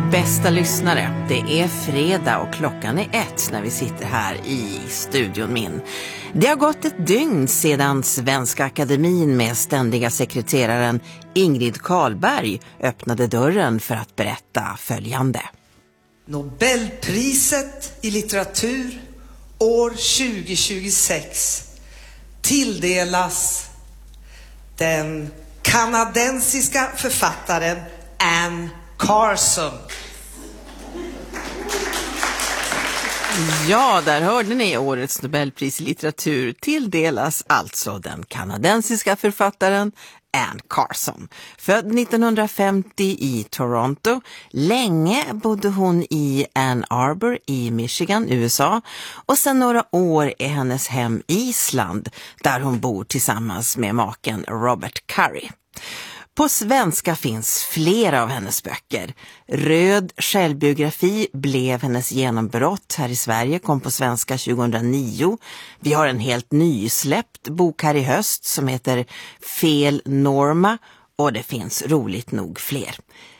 Bästa lyssnare, det är fredag och klockan är 1 när vi sitter här i studion min. Det har gått ett dygn sedan Svenska Akademin med ständiga sekreteraren Ingrid Carlberg öppnade dörren för att berätta följande. Nobelpriset i litteratur år 2026 tilldelas den kanadensiska författaren Anne Carson. Ja, där hörde ni, årets Nobelpris i litteratur tilldelas alltså den kanadensiska författaren Anne Carson. Född 1950 i Toronto. Länge bodde hon i Ann Arbor i Michigan, USA. Och sedan några år är hennes hem Island, där hon bor tillsammans med maken Robert Curry. På svenska finns flera av hennes böcker. Röd självbiografi blev hennes genombrott här i Sverige, kom på svenska 2009. Vi har en helt nysläppt bok här i höst som heter Fel Norma, och det finns roligt nog fler.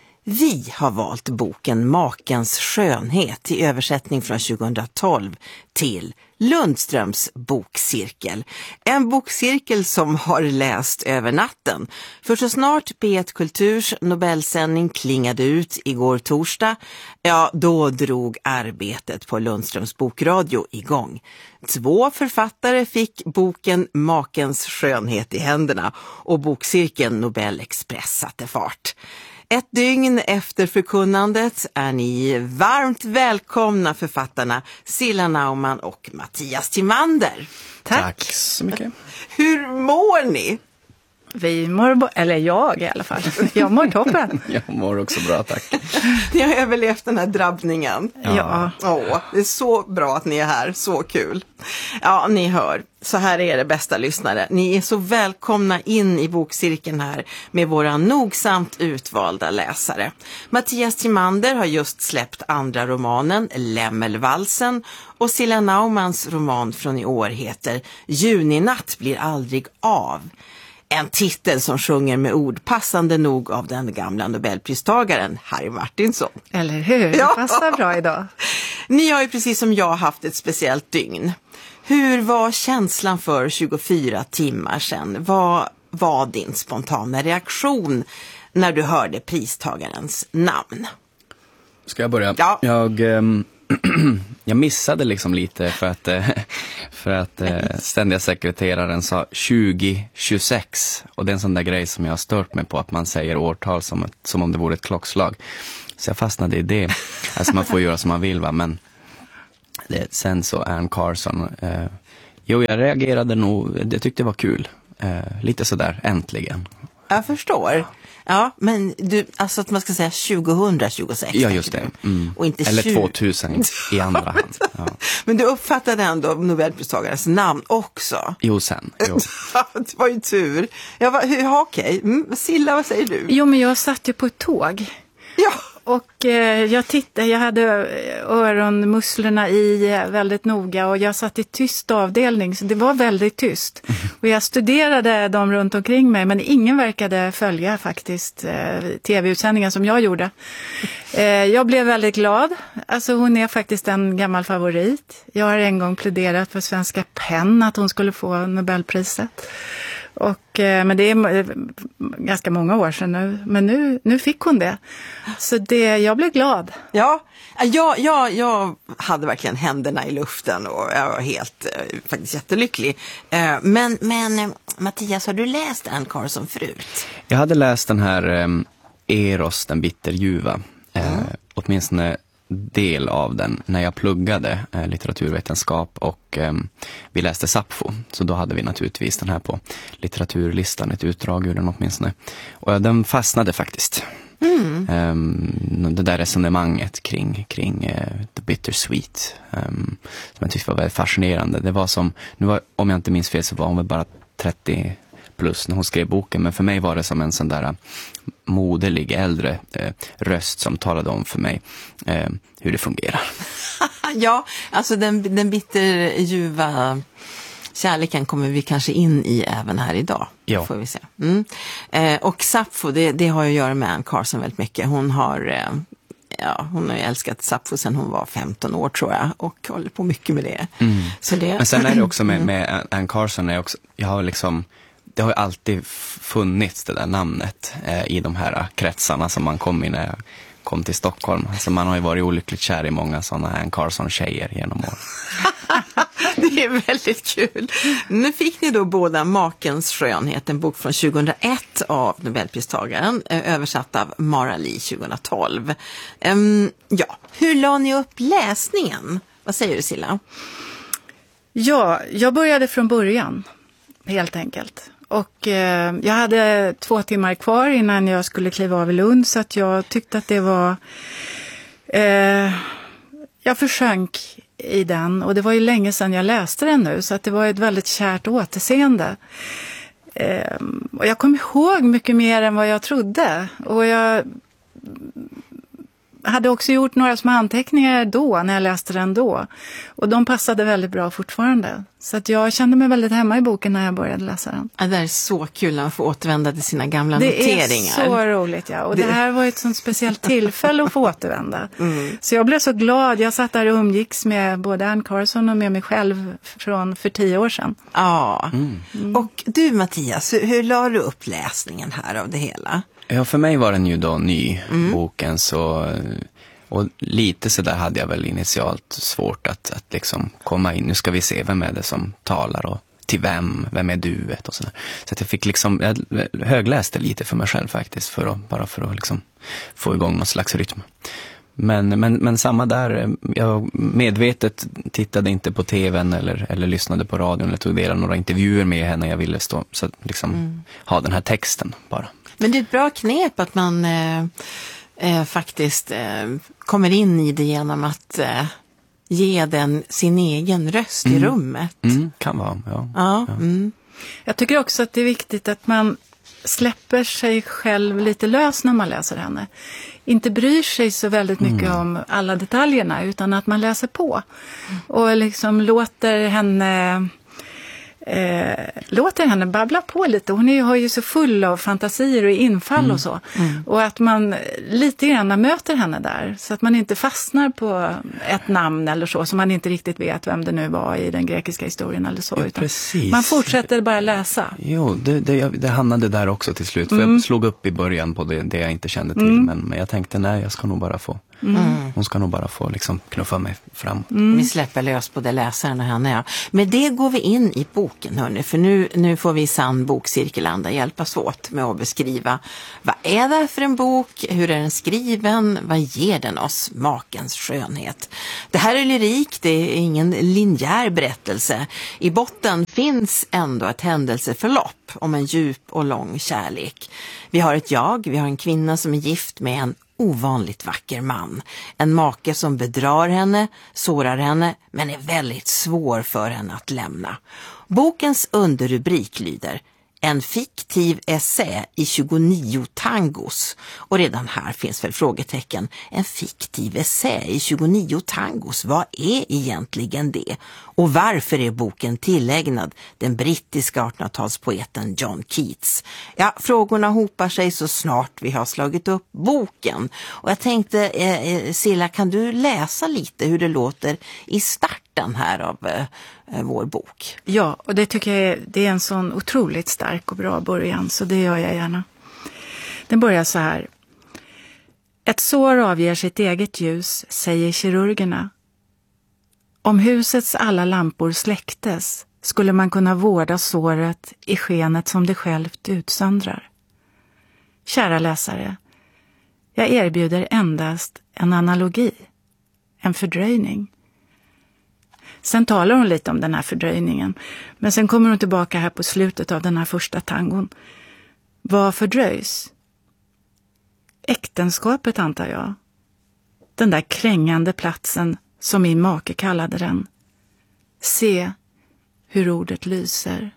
Vi har valt boken Makens skönhet i översättning från 2012 till Lundströms bokcirkel. En bokcirkel som har läst över natten. För så snart P1 Kulturs Nobelsändning klingade ut igår torsdag, ja då drog arbetet på Lundströms bokradio igång. 2 författare fick boken Makens skönhet i händerna och bokcirkeln Nobel Express satte fart. Ett dygn efter förkunnandet är ni varmt välkomna författarna Cilla Naumann och Mattias Timander. Tack så mycket. Hur mår ni? Vi mår, eller jag i alla fall. Jag mår toppen. Jag mår också bra, tack. Ni har överlevt den här drabbningen. Ja. Det är så bra att ni är här, så kul. Ja, ni hör. Så här är det, bästa lyssnare. Ni är så välkomna in i bokcirkeln här med våra nogsamt utvalda läsare. Mattias Timander har just släppt andra romanen Lämmelvalsen, och Cilla Naumanns roman från i år heter Juninatt blir aldrig av. En titel som sjunger med ord passande nog av den gamla Nobelpristagaren Harry Martinson. Eller hur? Det passar bra idag. Ni har ju precis som jag haft ett speciellt dygn. Hur var känslan för 24 timmar sedan? Vad var din spontana reaktion när du hörde pristagarens namn? Ska jag börja? Ja. Jag missade liksom lite för att ständiga sekreteraren sa 2026, och det är en sån där grej som jag har stört mig på, att man säger årtal som om det vore ett klockslag. Så jag fastnade i det. Alltså man får göra som man vill, va, men sen så Anne Carson, jag reagerade nog, det tyckte jag var kul. Lite sådär, äntligen. Jag förstår. Ja, men du, alltså att man ska säga 2026. Ja, just det. Och inte eller 2000 i andra hand. Ja. Men du uppfattade ändå Nobelpristagarens namn också? Jo, sen. Jo. Det var ju tur. Okej. Cilla, vad säger du? Jo, men jag satt ju på ett tåg. Ja. Och jag hade öronmusslorna i väldigt noga, och jag satt i tyst avdelning, så det var väldigt tyst. Och jag studerade dem runt omkring mig, men ingen verkade följa faktiskt tv-utsändningen som jag gjorde. Jag blev väldigt glad. Alltså hon är faktiskt en gammal favorit. Jag har en gång pläderat för Svenska PEN att hon skulle få Nobelpriset. Men det är ganska många år sedan nu. Men nu fick hon det. Så jag blev glad. Ja, jag hade verkligen händerna i luften och jag var helt faktiskt jättelycklig. Men Mattias, har du läst Anne Carson förut? Jag hade läst den här Eros, den bitterljuva. Åtminstone del av den när jag pluggade litteraturvetenskap, och vi läste Sappho, så då hade vi naturligtvis den här på litteraturlistan, ett utdrag ur den åtminstone, och den fastnade faktiskt. Det där resonemanget kring The Bittersweet, som jag tyckte var väldigt fascinerande. Det var som, om jag inte minns fel så var hon väl bara 30 plus när hon skrev boken, men för mig var det som en sån där moderlig äldre röst som talade om för mig hur det fungerar. Ja, alltså den bitterljuva kärleken kommer vi kanske in i även här idag. Ja. Får vi se. Och Sappho, det har ju att göra med Anne Carson väldigt mycket. Hon har hon har ju älskat Sappho sedan hon var 15 år tror jag och håller på mycket med det. Så Men sen är det också med Anne Carson, jag har liksom, det har ju alltid funnits det där namnet i de här kretsarna som man kom i när jag kom till Stockholm. Alltså man har ju varit olyckligt kär i många sådana Anne Carson-tjejer genom år. Det är väldigt kul. Nu fick ni då båda Makens skönhet, en bok från 2001 av Nobelpristagaren, översatt av Mara Lee 2012. Hur la ni upp läsningen? Vad säger du, Silla? Ja, jag började från början, helt enkelt. Och jag hade 2 timmar kvar innan jag skulle kliva av i Lund, så att jag tyckte att det var... jag försjönk i den, och det var ju länge sedan jag läste den nu, så att det var ett väldigt kärt återseende. Och jag kom ihåg mycket mer än vad jag trodde. Och jag hade också gjort några små anteckningar då, när jag läste den då. Och de passade väldigt bra fortfarande. Så att jag kände mig väldigt hemma i boken när jag började läsa den. Ja, det är så kul när man får återvända till sina gamla noteringar. Det är så roligt, ja. Och det här var ett sånt speciellt tillfälle att få återvända. Så jag blev så glad. Jag satt där och umgicks med både Anne Carson och med mig själv för 10 år sedan. Ja. Och du, Mattias, hur la du upp läsningen här av det hela? Ja, för mig var den ju då ny, boken, så, och lite så där hade jag väl initialt svårt att liksom komma in. Nu ska vi se, vem är det som talar och till vem är duet och sådär. Så att jag fick liksom, jag högläste lite för mig själv faktiskt, för att liksom få igång någon slags rytm. Men samma där, jag medvetet tittade inte på tvn eller lyssnade på radion eller tog del av några intervjuer med henne. Jag ville stå, så att liksom ha den här texten bara. Men det är ett bra knep att man faktiskt kommer in i det genom att ge den sin egen röst i rummet. Kan vara, ja. Jag tycker också att det är viktigt att man släpper sig själv lite lös när man läser henne. Inte bryr sig så väldigt mycket om alla detaljerna, utan att man läser på. Och liksom låter henne babbla på lite. Hon har ju så full av fantasier och infall och så. Och att man lite grann möter henne där. Så att man inte fastnar på ett namn eller så, som man inte riktigt vet vem det nu var i den grekiska historien eller så. Ja, precis. Man fortsätter bara läsa. Jo, det hamnade där också till slut. För jag slog upp i början på det jag inte kände till. Men jag tänkte, nej, jag ska nog bara få... Hon ska nog bara få liksom knuffa mig fram. Vi släpper lös både läsaren och henne. Ja. Med det går vi in i boken, hörni. För nu får vi i sann bokcirkelanda hjälpas åt med att beskriva vad är det för en bok, hur är den skriven, vad ger den oss, Makens skönhet. Det här är lyrik, det är ingen linjär berättelse. I botten finns ändå ett händelseförlopp om en djup och lång kärlek. Vi har ett jag, vi har en kvinna som är gift med en ovanligt vacker man. En make som bedrar henne, sårar henne, men är väldigt svår för henne att lämna. Bokens underrubrik lyder: en fiktiv essä i 29 tangos. Och redan här finns väl frågetecken. En fiktiv essä i 29 tangos, vad är egentligen det? Och varför är boken tillägnad den brittiska 1800-talspoeten John Keats? Ja, frågorna hopar sig så snart vi har slagit upp boken. Och jag tänkte, Silla, kan du läsa lite hur det låter i starten här av vår bok? Ja, och det tycker jag det är en sån otroligt stark och bra början, så det gör jag gärna. Den börjar så här. Ett sår avger sitt eget ljus, säger kirurgerna. Om husets alla lampor släcktes skulle man kunna vårda såret i skenet som det självt utsöndrar. Kära läsare, jag erbjuder endast en analogi, en fördröjning. Sen talar hon lite om den här fördröjningen, men sen kommer hon tillbaka här på slutet av den här första tangon. Vad fördröjs? Äktenskapet, antar jag. Den där krängande platsen som min make kallade den. Se hur ordet lyser.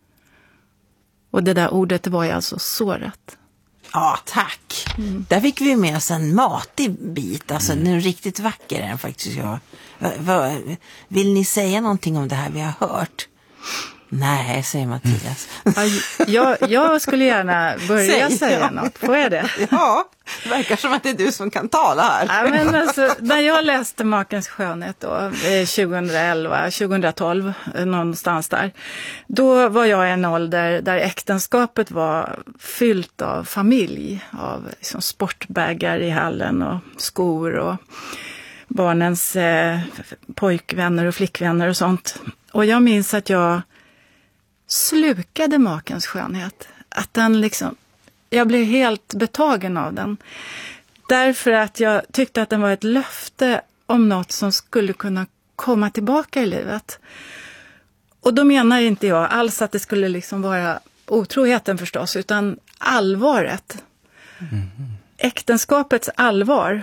Och det där ordet var ju alltså såret. Ja, tack. Där fick vi med oss en matig bit. Alltså den är riktigt vacker är den faktiskt. Vill ni säga någonting om det här vi har hört? Nej, säger Mattias. Jag skulle gärna börja säga något. Får jag det? Ja, det verkar som att det är du som kan tala här. Ja, men alltså, när jag läste Makens skönhet då, 2011, 2012, någonstans där, då var jag i en ålder där äktenskapet var fyllt av familj, av liksom sportbaggar i hallen och skor och barnens pojkvänner och flickvänner och sånt. Och jag minns att jag slukade Makens skönhet. Att den liksom, jag blev helt betagen av den. Därför att jag tyckte att den var ett löfte om något som skulle kunna komma tillbaka i livet. Och då menar inte jag alls att det skulle liksom vara otroheten förstås, utan allvaret. Mm. Äktenskapets allvar.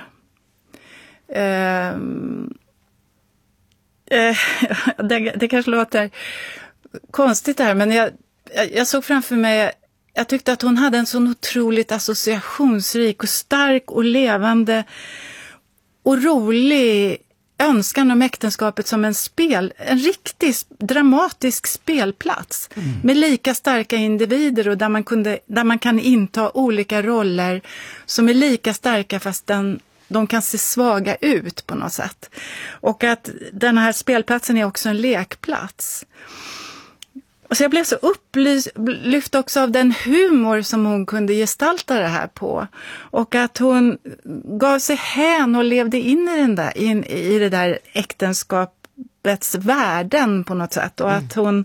Det kanske låter konstigt här, men jag såg framför mig, jag tyckte att hon hade en så otroligt associationsrik och stark och levande och rolig önskan om äktenskapet som en riktig dramatisk spelplats med lika starka individer och där man kan inta olika roller som är lika starka fast de kan se svaga ut på något sätt. Och att den här spelplatsen är också en lekplats. Och så jag blev så upplyft också av den humor som hon kunde gestalta det här på. Och att hon gav sig hän och levde in i det där äktenskapets värden på något sätt. Och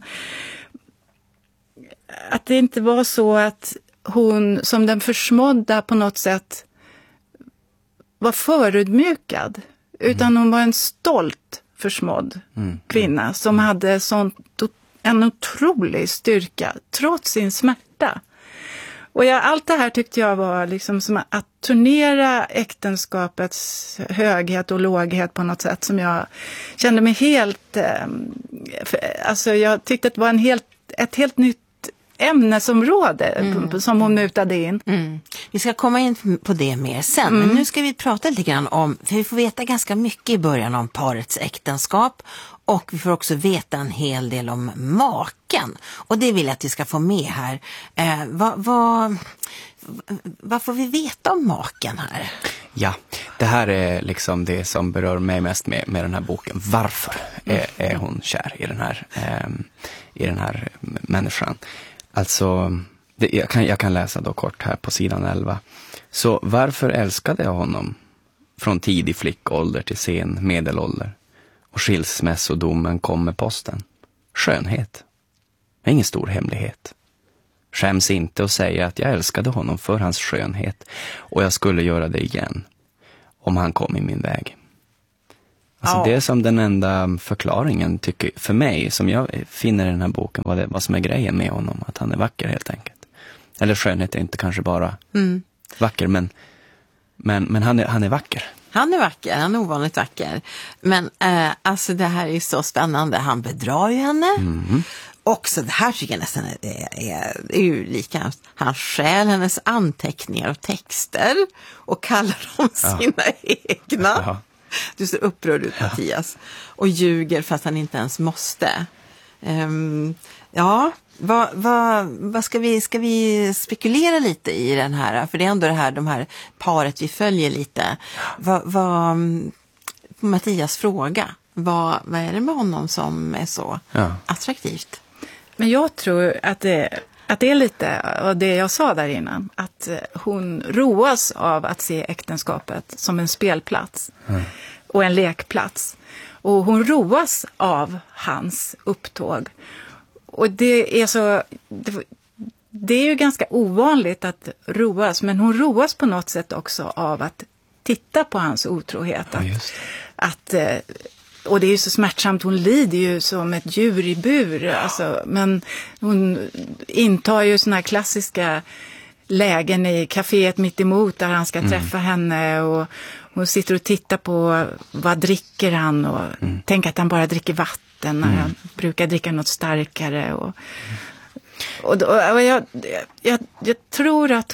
att det inte var så att hon som den försmådda på något sätt var förödmjukad. Utan hon var en stolt försmådd kvinna som hade en otrolig styrka trots sin smärta. Och allt det här tyckte jag var liksom som att turnera äktenskapets höghet och låghet på något sätt som jag kände mig helt... alltså jag tyckte att det var ett helt nytt ämnesområde som hon mutade in. Mm. Vi ska komma in på det mer sen, men nu ska vi prata lite grann om, för vi får veta ganska mycket i början om parets äktenskap och vi får också veta en hel del om maken. Och det vill jag att vi ska få med här. Vad får vi veta om maken här? Ja, det här är liksom det som berör mig mest med den här boken. Varför är hon kär i den här människan? Alltså, jag kan läsa då kort här på sidan 11. Så varför älskade jag honom från tidig flickålder till sen medelålder? Och skilsmässodomen kom med posten. Skönhet. Det är ingen stor hemlighet. Skäms inte att säga att jag älskade honom för hans skönhet. Och jag skulle göra det igen. Om han kom i min väg. Alltså det är som den enda förklaringen tycker för mig som jag finner i den här boken vad som är grejen med honom, att han är vacker helt enkelt. Eller skönhet är inte kanske bara vacker men han är vacker. Han är vacker, han är ovanligt vacker. Men alltså det här är så spännande. Han bedrar ju henne. Också det här tycker jag nästan är ju lika. Han stjäl hennes anteckningar och texter och kallar dem sina egna. Ja. Du ser upprörd ut, Mattias. Och ljuger fast han inte ens måste. Vad ska vi spekulera lite i den här? För det är ändå de här paret vi följer lite. Mattias fråga. Vad är det med honom som är så attraktivt? Men jag tror att det är lite av det jag sa där innan. Att hon roas av att se äktenskapet som en spelplats. Och en lekplats. Och hon roas av hans upptåg. Och det är ju ganska ovanligt att roas. Men hon roas på något sätt också av att titta på hans otrohet. Och det är ju så smärtsamt, hon lider ju som ett djur i bur. Alltså, men hon intar ju såna här klassiska lägen i kaféet mitt emot där han ska träffa henne. Och hon sitter och tittar på vad dricker han och tänker att han bara dricker vatten när han brukar dricka något starkare. Och jag tror att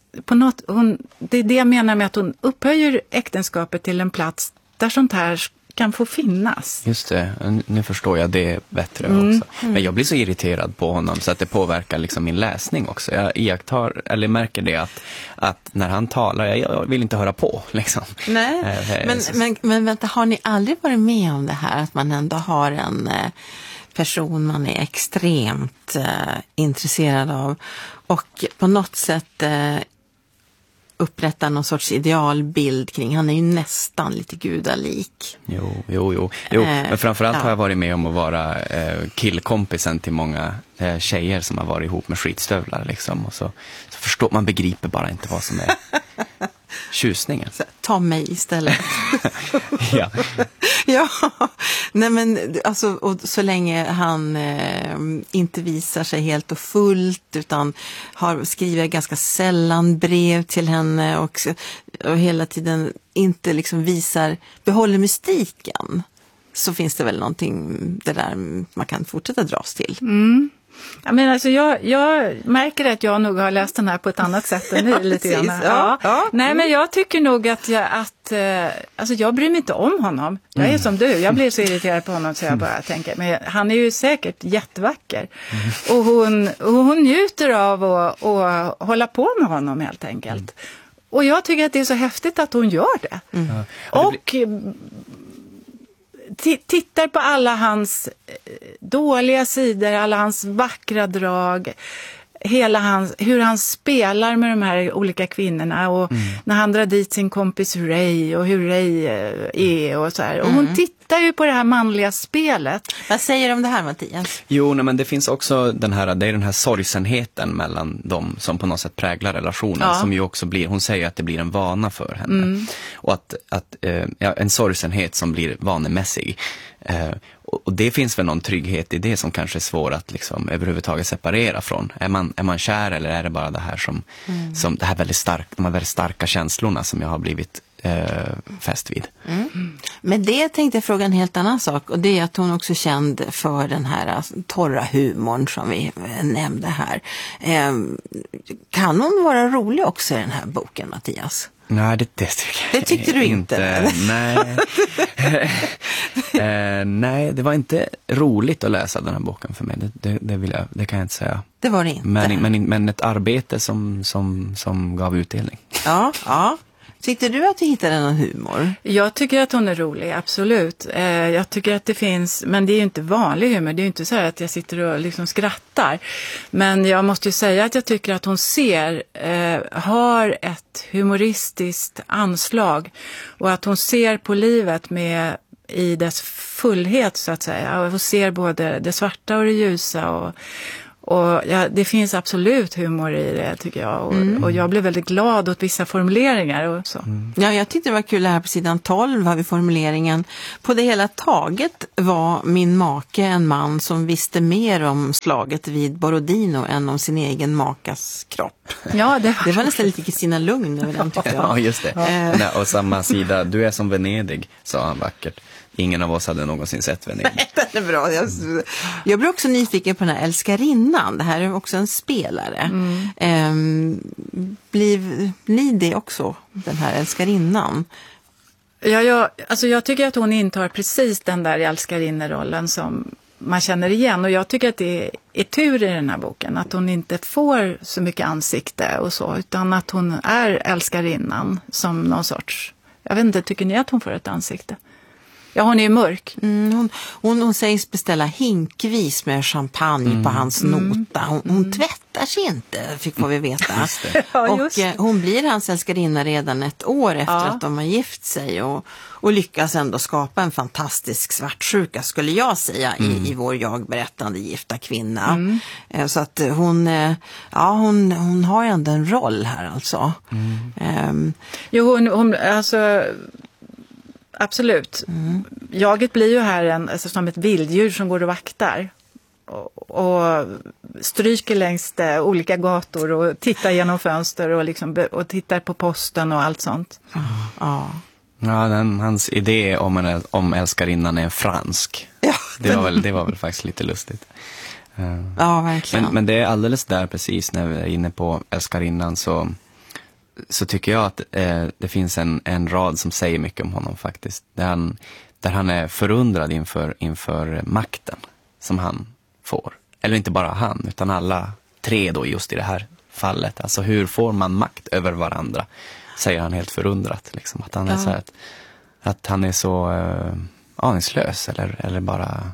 det är det jag menar med att hon upphöjer äktenskapet till en plats där sånt här kan få finnas. Just det, nu förstår jag det bättre också. Men jag blir så irriterad på honom så att det påverkar liksom min läsning också. Jag märker det att när han talar, jag vill inte höra på liksom. Nej, men vänta, har ni aldrig varit med om det här att man ändå har en person man är extremt intresserad av och på något sätt upprätta någon sorts idealbild kring. Han är ju nästan lite gudalik. Jo. Men framförallt har jag varit med om att vara killkompisen till många tjejer som har varit ihop med skitstövlar liksom. Och så förstår man, begriper bara inte vad som är tjusningen. Ta mig istället. Ja. Ja, nej men alltså, och så länge han inte visar sig helt och fullt utan skriver ganska sällan brev till henne och hela tiden inte liksom behåller mystiken, så finns det väl någonting det där man kan fortsätta dras till. Ja, men alltså jag märker att jag nog har läst den här på ett annat sätt än ni lite grann. Ja. Nej, men jag tycker nog att jag bryr mig inte om honom. Jag är som du, jag blir så irriterad på honom så jag bara tänker, men han är ju säkert jättevacker. Och hon njuter av att hålla på med honom helt enkelt. Och jag tycker att det är så häftigt att hon gör det. Och tittar på alla hans dåliga sidor, alla hans vackra drag, hur han spelar med de här olika kvinnorna och när han drar dit sin kompis Ray och hur Ray är och så här. Och hon tittar ju på det här manliga spelet. Vad säger du om det här, Mattias? Jo, men det finns också den här sorgsenheten mellan dem som på något sätt präglar relationen, som ju också blir, hon säger att det blir en vana för henne. Och att en sorgsenhet som blir vanemässig. Och det finns väl någon trygghet i det som kanske är svår att liksom överhuvudtaget separera från. Är man kär eller är det bara det här som det här de här väldigt starka känslorna som jag har blivit fäst vid. Men det tänkte jag fråga en helt annan sak, och det är att hon också är känd för den här torra humorn som vi nämnde här. Kan hon vara rolig också i den här boken, Mattias? Nej, det tyckte du inte. Nej. Nej, det var inte roligt att läsa den här boken för mig. Det kan jag inte säga. Det var det inte. Men ett arbete som gav utdelning. Ja. Tyckte du att du hittade någon humor? Jag tycker att hon är rolig, absolut. Jag tycker att det finns, men det är ju inte vanlig humor. Det är ju inte så här att jag sitter och liksom skrattar. Men jag måste ju säga att jag tycker att hon har ett humoristiskt anslag. Och att hon ser på livet i dess fullhet så att säga. Och hon ser både det svarta och det ljusa det finns absolut humor i det tycker jag. Och jag blev väldigt glad åt vissa formuleringar och så. Ja, jag tyckte det var kul här på sidan 12 har vi formuleringen: på det hela taget var min make en man som visste mer om slaget vid Borodino än om sin egen makas kropp. Ja, det var nästan lite Kristina Lugn över den tycker jag. Ja, just det. Och samma sida, du är som Venedig, sa han vackert. Ingen av oss hade någonsin sett Venedig. Nej, den är bra. Jag blir också nyfiken på den här älskarinnan. Det här är också en spelare. Blir ni det också, den här älskarinnan? Ja, jag tycker att hon intar precis den där älskarinnerollen som man känner igen. Och jag tycker att det är tur i den här boken. Att hon inte får så mycket ansikte och så. Utan att hon är älskarinnan som någon sorts... Jag vet inte, tycker ni att hon får ett ansikte? Ja, hon är ju mörk. Hon sägs beställa hinkvis med champagne på hans nota. Hon tvättar sig inte, får vi veta. Och hon blir hans älskarinna redan ett år efter att de har gift sig. Och lyckas ändå skapa en fantastisk svartsjuka, skulle jag säga, i vår jagberättande gifta kvinna. Så att hon har ändå en roll här alltså. Jo, hon alltså... Absolut. Jaget blir ju här som ett vilddjur som går och vaktar och stryker längs olika gator och tittar genom fönster och tittar på posten och allt sånt. Ja, hans idé om älskarinnan är fransk. Ja, det var väl faktiskt lite lustigt. Ja, verkligen. Men det är alldeles där precis när vi är inne på älskarinnan så tycker jag att det finns en rad som säger mycket om honom faktiskt. där han är förundrad inför makten som han får. Eller inte bara han, utan alla tre då just i det här fallet. Alltså hur får man makt över varandra, säger han helt förundrat. Liksom. Att han är så här, att han är så aningslös eller bara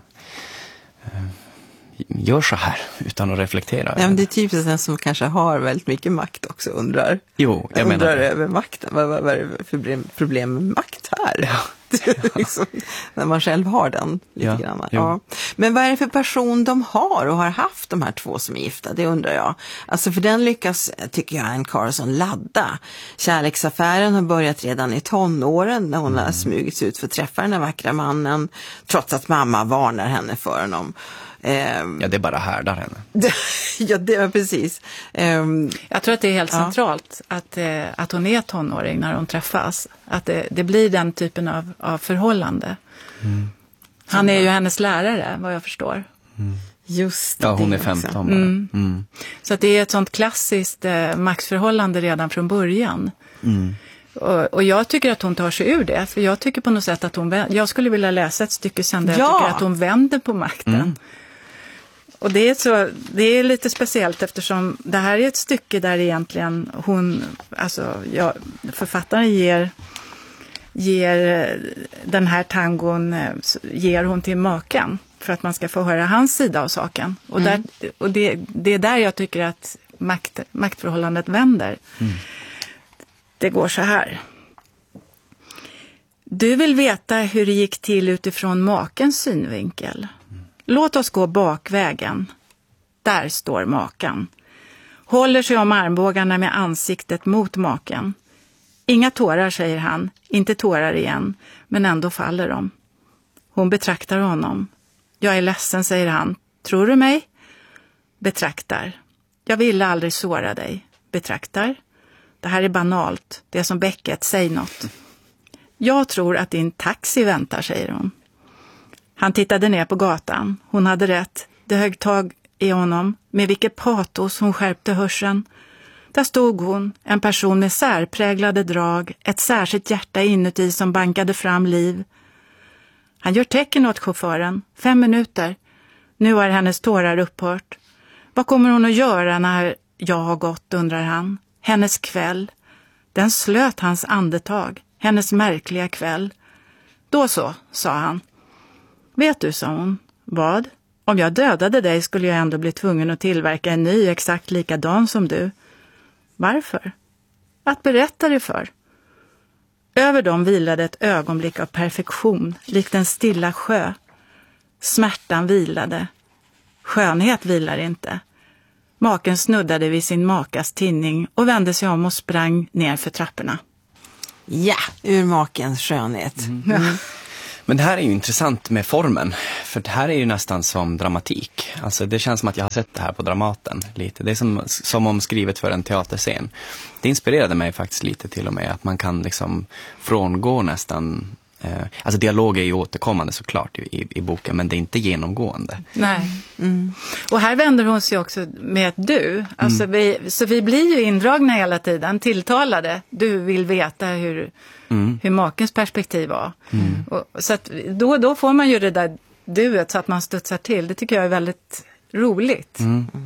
gör så här utan att reflektera. Ja, men det är typiskt den som kanske har väldigt mycket makt också undrar. Jo, jag menar det. Över makten. Vad är det för problem med makt här? Ja. Liksom, när man själv har den lite grann. Jo. Ja. Men vad är det för person de har och har haft, de här två som är gifta? Det undrar jag. Alltså för den lyckas, tycker jag, Anne Carson ladda. Kärleksaffären har börjat redan i tonåren när hon har smugits ut för att träffa den här vackra mannen, trots att mamma varnar henne för honom. Ja, det bara härdar henne. Ja, det var precis. Jag tror att det är helt centralt att hon är tonåring när de träffas. Att det blir den typen av förhållande. Han är ju hennes lärare, vad jag förstår. Just ja, hon det är 15 bara. Så att det är ett sånt klassiskt maktförhållande redan från början. Och jag tycker att hon tar sig ur det. För jag tycker på något sätt att jag skulle vilja läsa ett stycke sen där jag tycker att hon vänder på makten. Och det är lite speciellt eftersom det här är ett stycke där egentligen författaren ger den här tangon ger hon till maken för att man ska få höra hans sida av saken. Och det är där jag tycker att maktförhållandet vänder. Det går så här. Du vill veta hur det gick till utifrån makens synvinkel. Låt oss gå bakvägen. Där står maken. Håller sig om armbågarna med ansiktet mot maken. Inga tårar, säger han. Inte tårar igen, men ändå faller de. Hon betraktar honom. Jag är ledsen, säger han. Tror du mig? Betraktar. Jag ville aldrig såra dig. Betraktar. Det här är banalt. Det är som Beckett, säg något. Jag tror att din taxi väntar, säger hon. Han tittade ner på gatan. Hon hade rätt. Det högg tag i honom. Med vilket patos hon skärpte hörseln. Där stod hon, en person med särpräglade drag. Ett särskilt hjärta inuti som bankade fram liv. Han gör tecken åt chauffören. 5 minuter. Nu har hennes tårar upphört. Vad kommer hon att göra när jag har gått, undrar han. Hennes kväll. Den slöt hans andetag. Hennes märkliga kväll. Då så, sa han. Vet du, sa hon. Vad? Om jag dödade dig skulle jag ändå bli tvungen att tillverka en ny exakt likadan som du. Varför? Att berätta det för. Över dem vilade ett ögonblick av perfektion, likt en stilla sjö. Smärtan vilade. Skönhet vilar inte. Maken snuddade vid sin makas tinning och vände sig om och sprang ner för trapporna. Ja, ur makens skönhet. Men det här är ju intressant med formen, för det här är ju nästan som dramatik. Alltså det känns som att jag har sett det här på Dramaten lite. Det är som om skrivet för en teaterscen. Det inspirerade mig faktiskt lite till och med att man kan liksom frångå nästan... Alltså dialog är ju återkommande såklart i boken, men det är inte genomgående. Nej. Och här vänder hon sig också med ett du. Alltså vi blir ju indragna hela tiden, tilltalade. Du vill veta hur makens perspektiv var. Så att då får man ju det där duet så att man studsar till. Det tycker jag är väldigt roligt.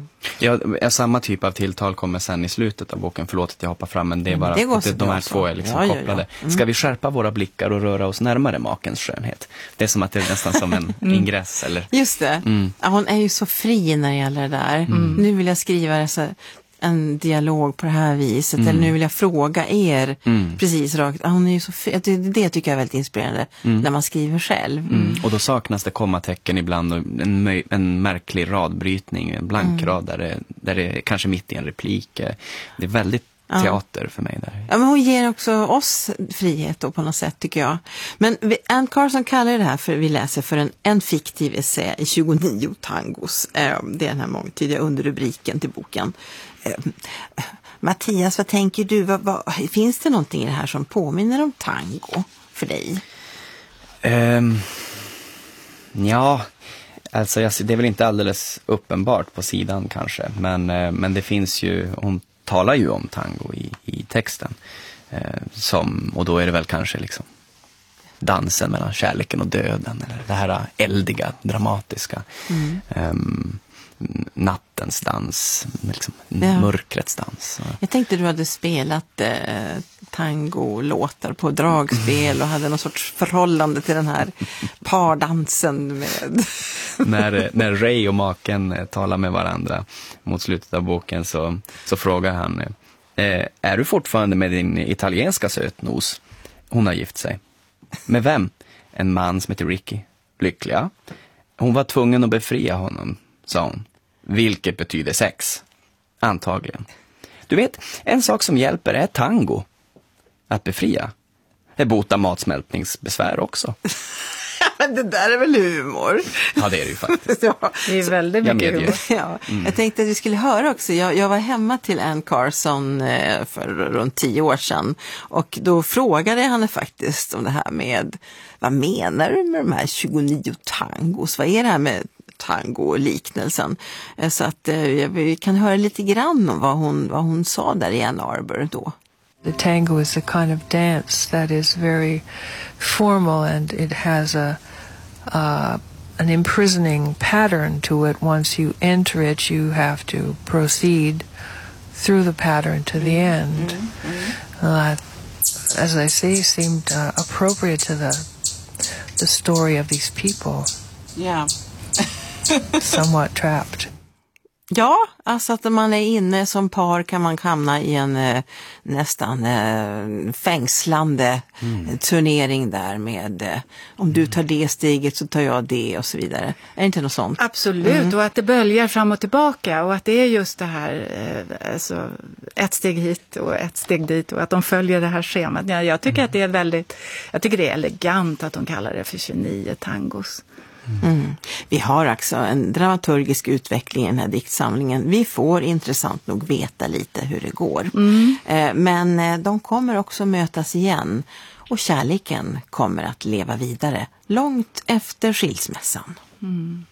Ja, samma typ av tilltal kommer sen i slutet av boken. Förlåt att jag hoppar fram, men det är bara att de här två är liksom kopplade. Ska vi skärpa våra blickar och röra oss närmare makens skönhet? Det är som att det är nästan som en ingress. Eller? Just det. Ja, hon är ju så fri när det gäller det där. Nu vill jag skriva en dialog på det här viset. Eller nu vill jag fråga er precis rakt. Hon är ju så fri. Det tycker jag är väldigt inspirerande när man skriver själv. Och då saknas det kommatecken ibland och en märklig radbrytning, en blankrad där det är kanske mitt i en replik. Det är väldigt teater för mig där. Ja, men hon ger också oss frihet då på något sätt, tycker jag. Men Anne Carson kallar det här vi läser för en fiktiv essä i 29 tangos. Det är den här mångtydiga underrubriken till boken. Mattias, vad tänker du? Finns det någonting i det här som påminner om tango för dig? Ja, alltså det är väl inte alldeles uppenbart på sidan kanske. Men det finns ju, hon talar ju om tango i texten. Och då är det väl kanske liksom dansen mellan kärleken och döden, eller det här eldiga, dramatiska. Nattens dans, liksom mörkrets dans. Jag tänkte du hade spelat tango-låtar på dragspel och hade någon sorts förhållande till den här pardansen med... När Ray och maken talar med varandra mot slutet av boken så frågar han, är du fortfarande med din italienska sötnos? Hon har gift sig. Med vem? En man som heter Ricky. Lyckliga. Hon var tvungen att befria honom, sa hon. Vilket betyder sex. Antagligen. Du vet, en sak som hjälper är tango. Att befria. Det botar matsmältningsbesvär också. Men det där är väl humor? Ja, det är det ju faktiskt. Ja. Det är väldigt mycket humor. Ja. Jag tänkte att vi skulle höra också. Jag var hemma till Anne Carson för runt 10 år sedan. Och då frågade jag henne faktiskt om det här med, vad menar du med de här 29 tangos? Vad är det här med tango och liknelsen? Så att vi kan höra lite grann om vad hon sa där i Ann Arbor då. The tango is a kind of dance that is very formal, and it has an imprisoning pattern to it. Once you enter it, you have to proceed through the pattern to the end. As I say, seemed appropriate to the story of these people. Yeah. Somewhat trapped. Ja, alltså att man är inne som par kan man hamna i en nästan fängslande turnering där med om du tar det steget så tar jag det och så vidare. Är det inte något sånt? Absolut, och att det böljar fram och tillbaka och att det är just det här alltså, ett steg hit och ett steg dit och att de följer det här schemat. Ja, jag tycker att det är jag tycker det är elegant att de kallar det för 29 tangos. Vi har också en dramaturgisk utveckling i den här diktsamlingen. Vi får intressant nog veta lite hur det går. Men de kommer också mötas igen och kärleken kommer att leva vidare långt efter skilsmässan.